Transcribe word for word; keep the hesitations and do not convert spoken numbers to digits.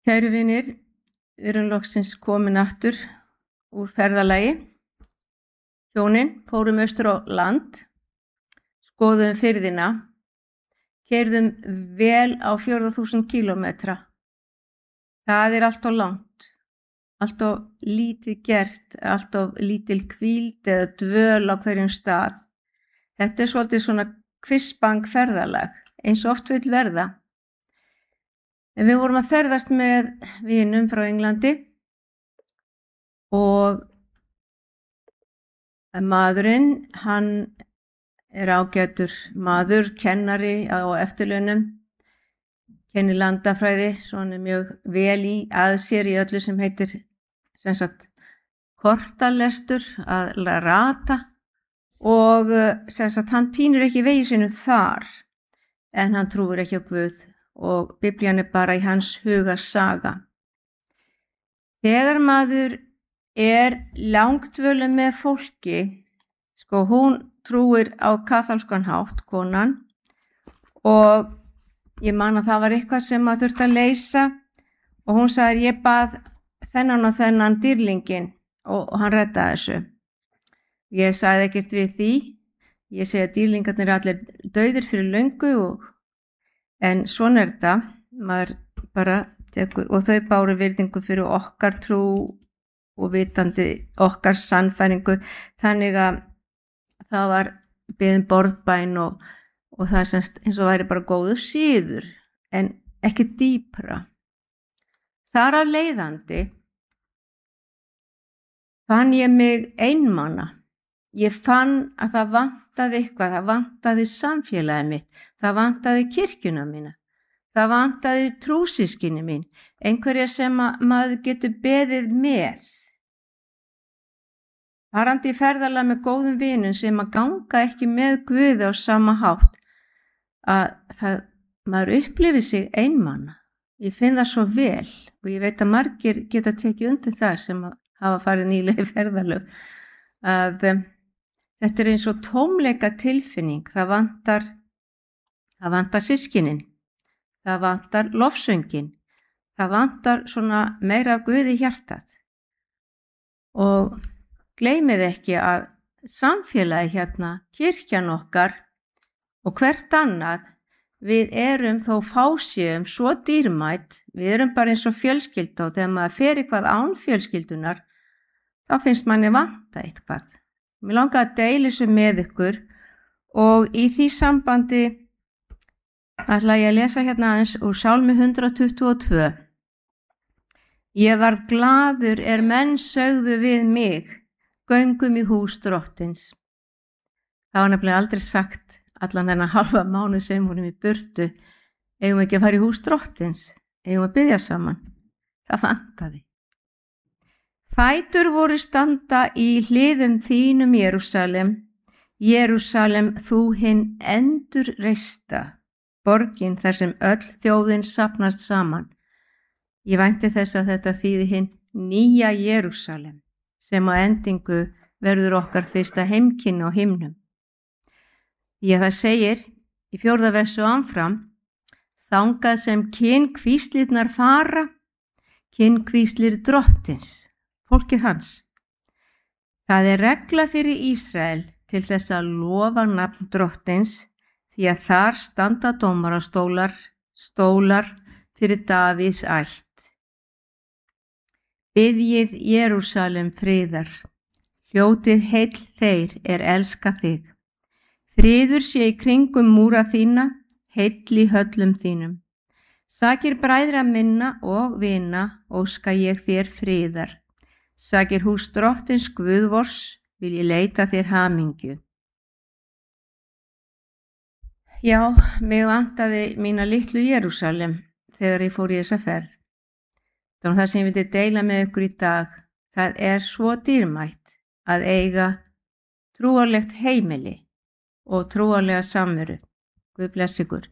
Kæru vinir, við erum loksins komin aftur úr ferðalagi. Hjónin fórum austur á land, skoðum firðina, keyrðum vel á fjórða þúsund kílómetra. Það er allt of langt, allt of lítið gert, allt of lítil hvíld eða dvöl á hverjum stað. Þetta er svolítið svona kvissbang ferðalag, eins og oft vill verða. En við vorum að ferðast með vinum frá Englandi og maðurinn, hann er ágætur maður, kennari á eftirlaunum, kennir landafræði, svo hann er mjög vel í að sér í öllu sem heitir sem sagt kortalestur, að rata og sem sagt hann tínur ekki vegi sínum þar en hann trúir ekki á Guð og Biblían er bara í hans huga saga. Þegar maður er langdvölum með fólki, sko hún trúir á kaþólskan hátt, konan, og ég man að það var eitthvað sem maður þurfti að leysa og hún sagði ég bað þennan og þennan dýrlingin og, og hann reddaði þessu. Ég sagði ekkert við því, ég segi að dýrlingarnir er allir dauðir fyrir löngu og en svona er þetta, maður bara tekur, og þau báru virðingu fyrir okkar trú og vitandi okkar sannfæringu, þannig að það var beðin borðbæn og, og það er semst eins og væri bara góður síður, en ekki dýpra. Þar af leiðandi fann ég mig einmana. Ég fann að það vantaði eitthvað, það vantaði samfélagið mitt, það vantaði kirkjuna mína, það vantaði trúsískinni mín, einhverja sem maður getur beðið með. Farandi í ferðalag með góðum vinum sem að ganga ekki með Guði á sama hátt, að það, maður upplifir sig einmana. Ég finn það svo vel og ég veit að margir geta tekið undir það sem hafa farið nýlega í ferðalög, að þetta er eins og tómleika tilfinning, það vantar, það vantar systkinin, það vantar lofsöngin, það vantar svona meira af Guði hjartað. Og gleymið ekki að samfélagi hérna, kirkjan okkar og hvert annað, við erum þó fásíum svo dýrmætt, við erum bara eins og fjölskylda og þegar maður fer eitthvað án fjölskyldunar, þá finnst manni vanta eitthvað. Mér langar að deila þessu með ykkur og í því sambandi ætla ég að lesa hérna aðeins úr Sálmi hundrað tuttugu og tvö. Ég varð glaður er menn sögðu við mig, göngum í hús drottins. Það var nefnilega aldrei sagt allan þennan halva mánuð sem vorum í burtu, eigum ekki að fara í hús drottins, eigum að biðja saman. Það vantaði. Fætur voru standa í hliðum þínum Jerúsalem, Jerúsalem þú hinn endur reista, borgin þar sem öll þjóðin safnast saman. Ég vænti þess að þetta þýði hinn nýja Jerúsalem, sem á endingu verður okkar fyrsta heimkynni á himnum. Ég það segir í fjórða versu áfram, þangað sem kynkvíslirnar fara, kynkvíslir drottins. Fólkið hans. Það er regla fyrir Ísrael til þess að lofa nafn drottins því að þar standa dómarastólar, stólar fyrir Davíðs ætt. Biðjið Jerúsalem friðar, hljótið heill þeir er elska þig. Friður sé í kringum múra þína, heill í höllum þínum. Sakir bræðra minna og vina, óska ég þér friðar. Sakir hús drottins Guðvors, vil ég leita þér hamingju. Já, mig vantaði mína litlu Jerúsalem þegar ég fór í þessa ferð. Þannig það sem ég vildi deila með ykkur í dag, það er svo dýrmætt að eiga trúarlegt heimili og trúarlega samveru. Guð bless ykkur.